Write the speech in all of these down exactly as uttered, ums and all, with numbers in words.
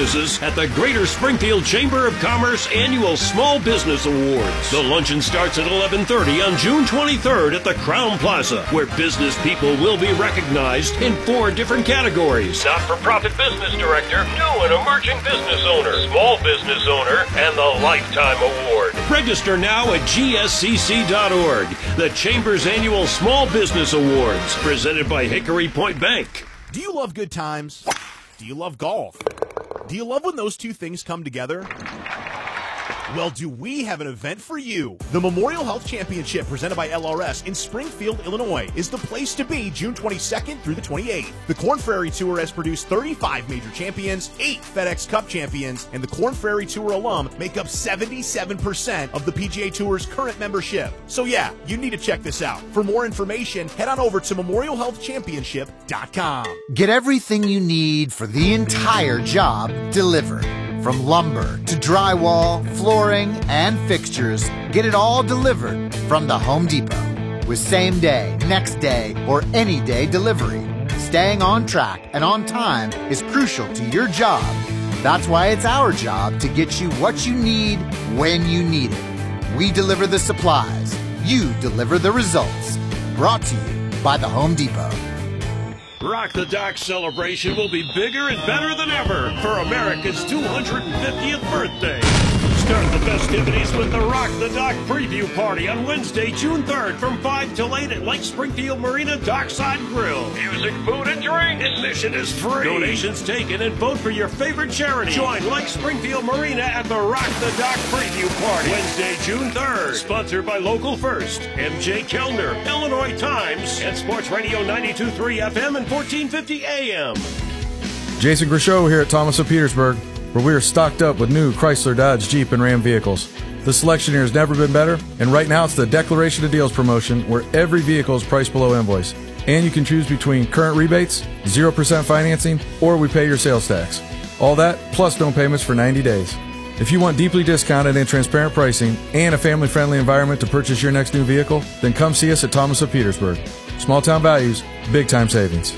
businesses at the Greater Springfield Chamber of Commerce Annual Small Business Awards. The luncheon starts at eleven thirty on June twenty-third at the Crown Plaza, where business people will be recognized in four different categories: not-for-profit business director, new and emerging business owner, small business owner, and the Lifetime Award. Register now at G S C C dot org. The Chamber's Annual Small Business Awards, presented by Hickory Point Bank. Do you love good times? Do you love golf? Do you love when those two things come together? Well, do we have an event for you? The Memorial Health Championship, presented by L R S in Springfield, Illinois, is the place to be June twenty-second through the twenty-eighth. The Korn Ferry Tour has produced thirty-five major champions, eight FedEx Cup champions, and the Korn Ferry Tour alum make up seventy-seven percent of the P G A Tour's current membership. So yeah, you need to check this out. For more information, head on over to memorial health championship dot com. Get everything you need for the entire job delivered. From lumber to drywall, flooring, and fixtures, get it all delivered from the Home Depot. With same day, next day, or any day delivery, staying on track and on time is crucial to your job. That's why it's our job to get you what you need when you need it. We deliver the supplies. You deliver the results. Brought to you by the Home Depot. Rock the Dock celebration will be bigger and better than ever for America's two hundred fiftieth birthday. Start the festivities with the Rock the Dock preview party on Wednesday, June third from five till eight at Lake Springfield Marina Dockside Grill. Music, food, and drink. Admission is free. Donations taken, and vote for your favorite charity. Join Lake Springfield Marina at the Rock the Dock preview party Wednesday, June third. Sponsored by Local First, M J Kellner, Illinois Times, and Sports Radio ninety-two point three F M and fourteen fifty A M. Jason Grishow here at Thomas of Petersburg, where we are stocked up with new Chrysler, Dodge, Jeep, and Ram vehicles. The selection here has never been better, and right now it's the Declaration of Deals promotion, where every vehicle is priced below invoice. And you can choose between current rebates, zero percent financing, or we pay your sales tax. All that, plus no payments for ninety days. If you want deeply discounted and transparent pricing and a family-friendly environment to purchase your next new vehicle, then come see us at Thomas of Petersburg. Small town values, big time savings.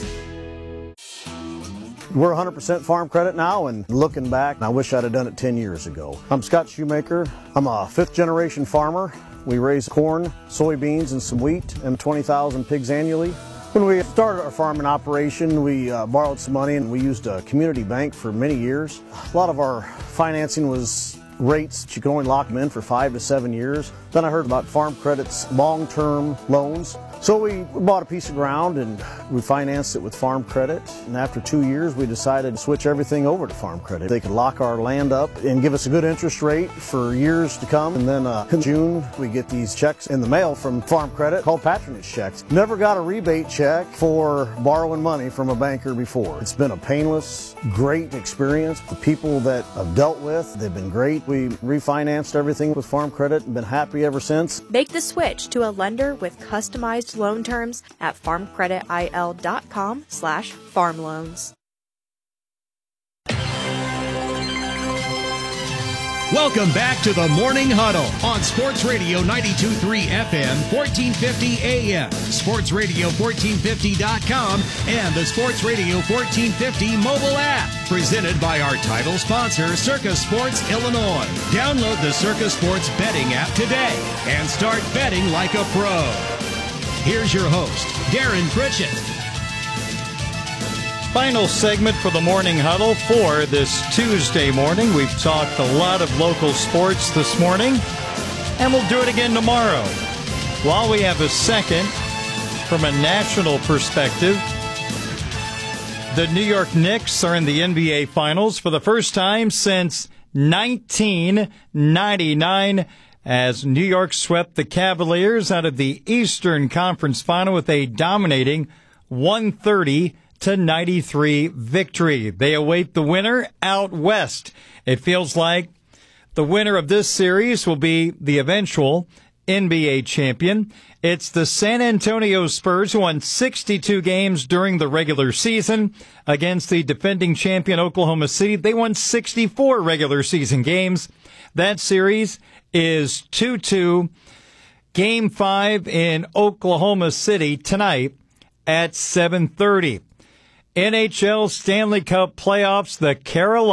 We're one hundred percent farm credit now, and looking back, I wish I'd have done it ten years ago. I'm Scott Shoemaker. I'm a fifth generation farmer. We raise corn, soybeans, and some wheat, and twenty thousand pigs annually. When we started our farming operation, we uh, borrowed some money, and we used a community bank for many years. A lot of our financing was rates that you can only lock them in for five to seven years. Then I heard about Farm Credit's long-term loans. So we bought a piece of ground and we financed it with Farm Credit. And after two years, we decided to switch everything over to Farm Credit. They could lock our land up and give us a good interest rate for years to come. And then uh, in June, we get these checks in the mail from Farm Credit called patronage checks. Never got a rebate check for borrowing money from a banker before. It's been a painless, great experience. The people that I've dealt with, they've been great. We refinanced everything with Farm Credit and been happy ever since. Make the switch to a lender with customized loan terms at farmcreditil.com slash farm loans. Welcome back to the Morning Huddle on Sports Radio ninety-two point three F M, fourteen fifty A M, Sports Radio fourteen fifty dot com, and the Sports Radio fourteen fifty mobile app. Presented by our title sponsor, Circa Sports Illinois. Download the Circa Sports betting app today and start betting like a pro. Here's your host, Darren Pritchett. Final segment for the Morning Huddle for this Tuesday morning. We've talked a lot of local sports this morning, and we'll do it again tomorrow. While we have a second, from a national perspective, the New York Knicks are in the N B A Finals for the first time since nineteen ninety-nine, as New York swept the Cavaliers out of the Eastern Conference Final with a dominating one thirty to ninety-three victory. They await the winner out west. It feels like the winner of this series will be the eventual N B A champion. It's the San Antonio Spurs, who won sixty-two games during the regular season against the defending champion Oklahoma City. They won sixty-four regular season games. That series is two two. Game five in Oklahoma City tonight at seven thirty. N H L Stanley Cup playoffs, the Carolina